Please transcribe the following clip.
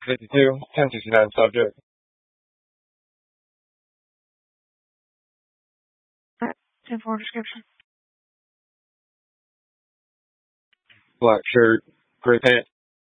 52, 1069 subject. Alright, 10-4 description. Black shirt, gray pants.